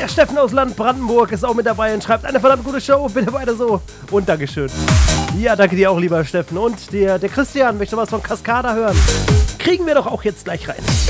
Der Steffen aus Land Brandenburg ist auch mit dabei und schreibt eine verdammt gute Show. Bitte weiter so. Und Dankeschön. Ja, danke dir auch, lieber Steffen. Und der Christian möchte was von Cascada hören. Kriegen wir doch auch jetzt gleich rein.